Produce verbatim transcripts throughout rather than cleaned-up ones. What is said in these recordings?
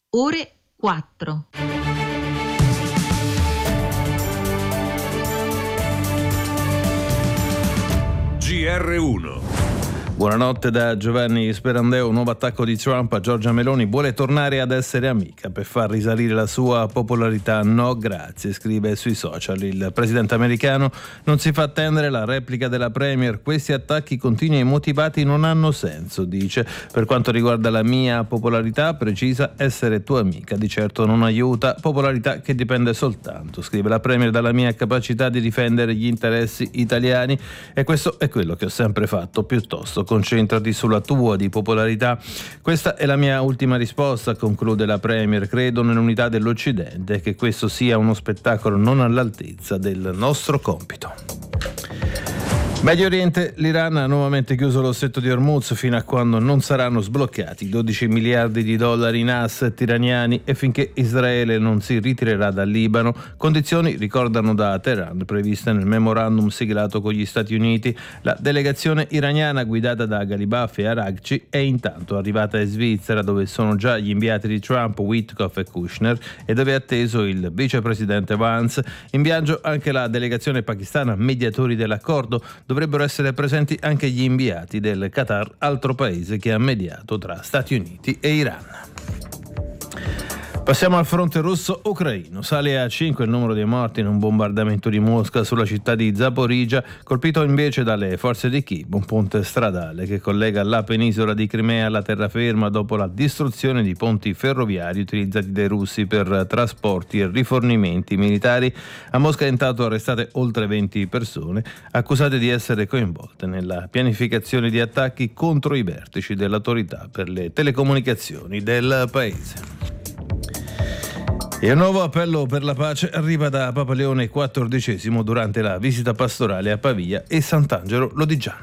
ore quattro. G R uno. Buonanotte da Giovanni Sperandeo. Nuovo attacco di Trump a Giorgia Meloni. Vuole tornare ad essere amica per far risalire la sua popolarità. No grazie, scrive sui social. Il presidente americano non si fa attendere la replica della premier. Questi attacchi continui e immotivati non hanno senso, dice. Per quanto riguarda la mia popolarità, precisa, essere tua amica di certo non aiuta. Popolarità che dipende soltanto, scrive la premier, dalla mia capacità di difendere gli interessi italiani, e questo è quello che ho sempre fatto. Piuttosto concentrati sulla tua di popolarità. Questa è la mia ultima risposta, conclude la premier. Credo nell'unità dell'Occidente e che questo sia uno spettacolo non all'altezza del nostro compito. Medio Oriente, l'Iran ha nuovamente chiuso lo stretto di Hormuz fino a quando non saranno sbloccati dodici miliardi di dollari in asset iraniani e finché Israele non si ritirerà dal Libano, condizioni, ricordano da Teheran, previste nel memorandum siglato con gli Stati Uniti. La delegazione iraniana guidata da Ghalibaf e Araghchi è intanto arrivata in Svizzera, dove sono già gli inviati di Trump, Witkoff e Kushner, e dove è atteso il vicepresidente Vance. In viaggio anche la delegazione pakistana, mediatori dell'accordo. Dovrebbero essere presenti anche gli inviati del Qatar, altro paese che ha mediato tra Stati Uniti e Iran. Passiamo al fronte russo-ucraino. Sale a cinque il numero dei morti in un bombardamento di Mosca sulla città di Zaporizhia, colpito invece dalle forze di Kiev, un ponte stradale che collega la penisola di Crimea alla terraferma dopo la distruzione di ponti ferroviari utilizzati dai russi per trasporti e rifornimenti militari. A Mosca è intanto arrestate oltre venti persone, accusate di essere coinvolte nella pianificazione di attacchi contro i vertici dell'autorità per le telecomunicazioni del paese. E un nuovo appello per la pace arriva da Papa Leone quattordicesimo durante la visita pastorale a Pavia e Sant'Angelo Lodigiano.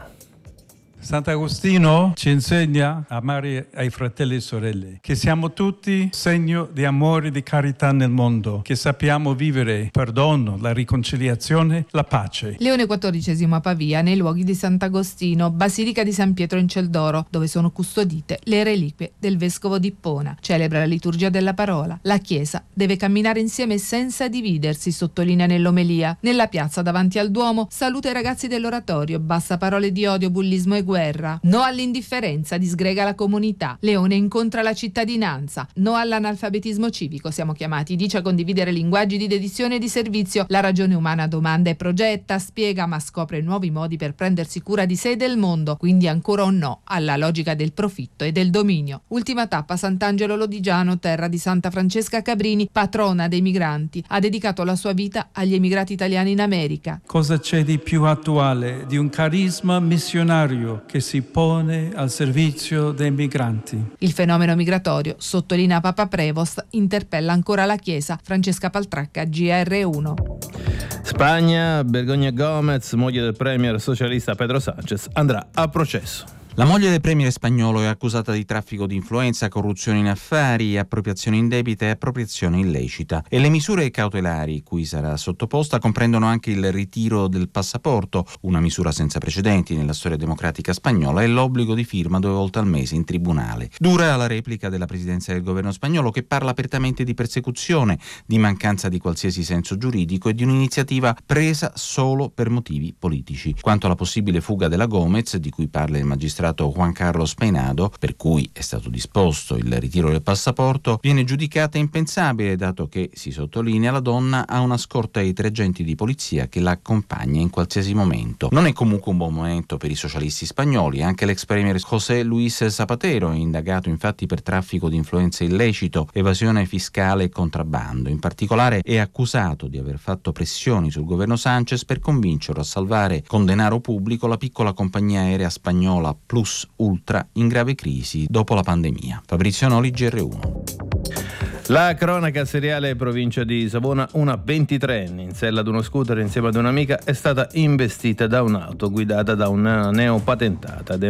Sant'Agostino ci insegna a amare ai fratelli e sorelle, che siamo tutti segno di amore e di carità nel mondo, che sappiamo vivere il perdono, la riconciliazione, la pace. Leone quattordicesimo a Pavia, nei luoghi di Sant'Agostino, Basilica di San Pietro in Celdoro, dove sono custodite le reliquie del vescovo di Ippona. Celebra la liturgia della parola. La Chiesa deve camminare insieme senza dividersi, sottolinea nell'omelia. Nella piazza davanti al Duomo saluta i ragazzi dell'oratorio, basta parole di odio, bullismo e guerra. No all'indifferenza, disgrega la comunità. Leone incontra la cittadinanza. No all'analfabetismo civico, siamo chiamati, dice, a condividere linguaggi di dedizione e di servizio. La ragione umana domanda e progetta, spiega, ma scopre nuovi modi per prendersi cura di sé e del mondo. Quindi ancora un no alla logica del profitto e del dominio. Ultima tappa, Sant'Angelo Lodigiano, terra di Santa Francesca Cabrini, patrona dei migranti. Ha dedicato la sua vita agli emigrati italiani in America. Cosa c'è di più attuale di un carisma missionario che si pone al servizio dei migranti? Il fenomeno migratorio, sottolinea Papa Prevost, interpella ancora la Chiesa. Francesca Paltracca, G R uno. Spagna, Begoña Gómez, moglie del premier socialista Pedro Sánchez, andrà a processo. La moglie del premier spagnolo è accusata di traffico di influenza, corruzione in affari, appropriazione indebita e appropriazione illecita. E le misure cautelari cui sarà sottoposta comprendono anche il ritiro del passaporto, una misura senza precedenti nella storia democratica spagnola, e l'obbligo di firma due volte al mese in tribunale. Dura la replica della presidenza del governo spagnolo, che parla apertamente di persecuzione, di mancanza di qualsiasi senso giuridico e di un'iniziativa presa solo per motivi politici. Quanto alla possibile fuga della Gómez, di cui parla il magistrato Juan Carlos Peinado, per cui è stato disposto il ritiro del passaporto, viene giudicata impensabile, dato che, si sottolinea, la donna ha una scorta di tre agenti di polizia che la accompagna in qualsiasi momento. Non è comunque un buon momento per i socialisti spagnoli. Anche l'ex premier José Luis Zapatero è indagato infatti per traffico di influenza illecito, evasione fiscale e contrabbando. In particolare è accusato di aver fatto pressioni sul governo Sánchez per convincerlo a salvare con denaro pubblico la piccola compagnia aerea spagnola Plus Ultra, in grave crisi dopo la pandemia. Fabrizio Noli, G R uno. La cronaca seriale provincia di Savona, una ventitreenne in sella ad uno scooter insieme ad un'amica è stata investita da un'auto guidata da una neopatentata